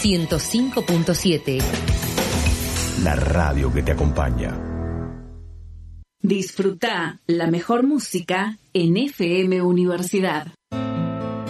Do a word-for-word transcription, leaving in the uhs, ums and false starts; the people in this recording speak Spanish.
ciento cinco punto siete. La radio que te acompaña. Disfruta la mejor música en F M Universidad.